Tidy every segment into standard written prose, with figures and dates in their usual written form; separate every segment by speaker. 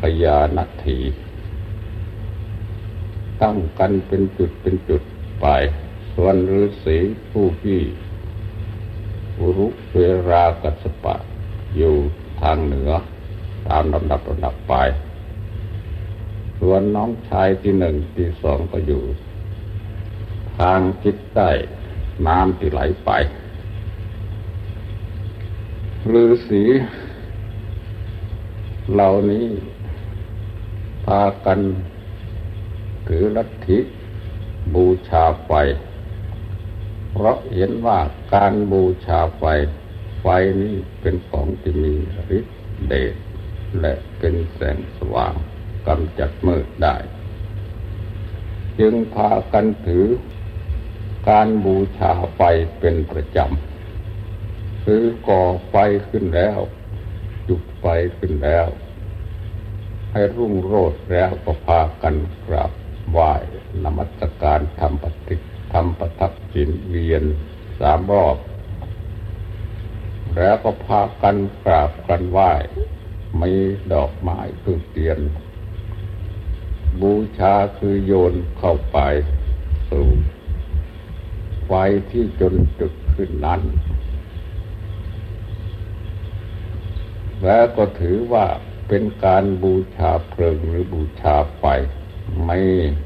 Speaker 1: ยานาทีตั้งกันเป็นจุดไปส่วนฤาษีผู้ที่อุรุเวรากัสสปะอยู่ทางเหนือตามลำดับไปส่วนน้องชายที่หนึ่งที่สองก็อยู่ทางทิศใต้น้ำที่ไหลไปฤาษีเหล่านี้พากันถือลัทธิบูชาไฟเพราะเห็นว่าการบูชาไฟนี้เป็นของที่มีฤทธิ์เดชและเป็นแสงสว่างกำจัดมืดได้จึงพากันถือการบูชาไฟเป็นประจำคือก่อไฟขึ้นแล้วจุดไฟขึ้นแล้วให้รุ่งโรจน์แล้วก็พากันกราบไหว้นมัสการทำประทักษิณเวียน3 รอบแล้วก็พากันกราบกันไหว้มีดอกไม้ธูปเทียนบูชาคือโยนเข้าไปสู่ไฟที่จนจุดขึ้นนั้นแล้วก็ถือว่าเป็นการบูชาเพลิงหรือบูชาไฟไม่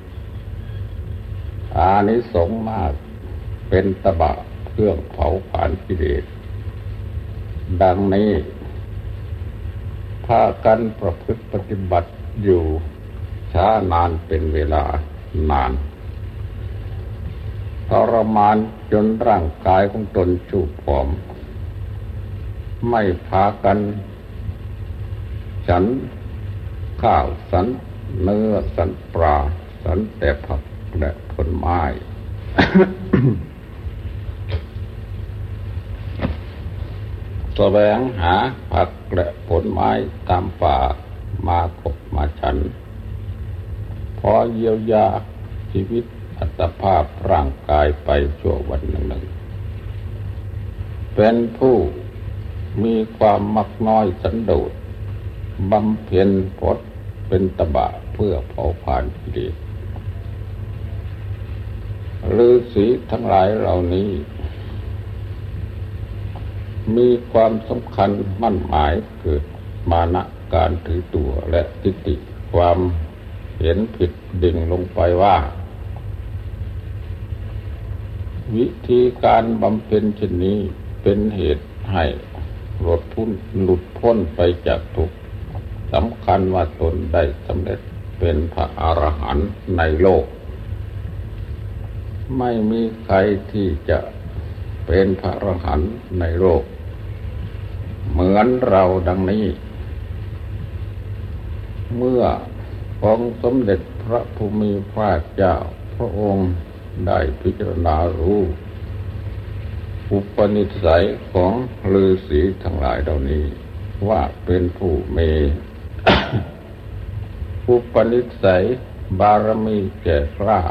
Speaker 1: อานิสงส์มากเป็นตบะเครื่องเผาผลาญกิเลสดังนี้พากันประพฤติปฏิบัติอยู่ช้านานเป็นเวลานานทรมานจนร่างกายของตนชูบผอมไม่พากันฉันข้าวฉันเนื้อฉันปลาฉันแต่ผักและผลไม้ แสวงหาผักและผลไม้ตามป่ามาขบมาฉันพอเยียวยาชีวิตอัตภาพร่างกายไปชั่ววันหนึ่งเป็นผู้มีความมักน้อยสันโดษบำเพ็ญพจน์เป็นตบะเพื่อเผาผลาญกิเลสฤาษีทั้งหลายเหล่านี้มีความสำคัญมั่นหมายเกิดมานะการถือตัวและทิฏฐิความเห็นผิดดิ่งลงไปว่าวิธีการบำเพ็ญเช่นนี้เป็นเหตุให้หลุดพ้นไปจากทุกข์สำคัญว่าตนได้สำเร็จเป็นพระอรหันต์ในโลกไม่มีใครที่จะเป็นพระอรหันต์ในโลกเหมือนเราดังนี้เมื่อองค์สมเด็จพระภูมิพระเจ้าพระองค์ได้พิจารณารู้อุปนิสัยของฤาษีทั้งหลายเหล่านี้ว่าเป็นผู้มี อุปนิสัยบารมีแก่กล้า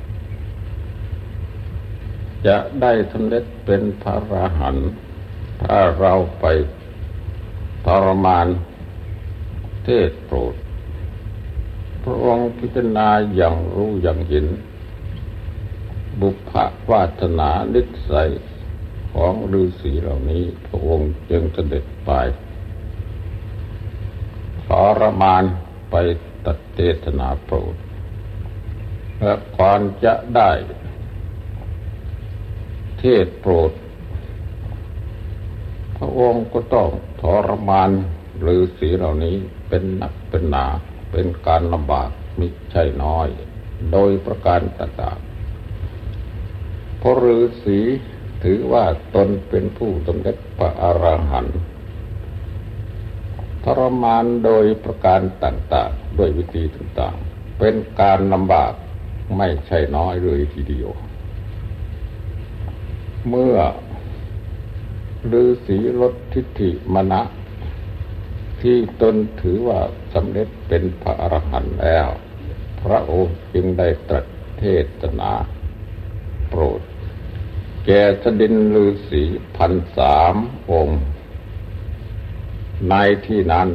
Speaker 1: จะได้สำเร็จเป็นพระอรหันต์ถ้าเราไปทรมานเทศโปรดพระองค์พิจารณาอย่างรู้อย่างเห็นบุพวาสนานิสัยของฤาษีเหล่านี้พระองค์จึงเสด็จไปทรมานไปตัดเทศนาโปรดและก่อนจะได้เทศโปรดพระองค์ก็ต้องทรมานฤาษีเหล่านี้เป็นหนักเป็นหนาเป็นการลำบากมิใช่น้อยโดยประการต่างๆเพราะฤาษีถือว่าตนเป็นผู้สำเร็จพระอรหันต์ทรมานโดยประการต่างๆด้วยวิธีต่างๆเป็นการลำบากไม่ใช่น้อยเลยทีเดียวเมื่อฤาษีลดทิฏฐิมานะที่ตนถือว่าสำเร็จเป็นพระอรหันต์แล้วพระองค์จึงได้ตรัสเทศนาโปรดแก่สดินฤาษี 1,300 องค์ในที่นั้น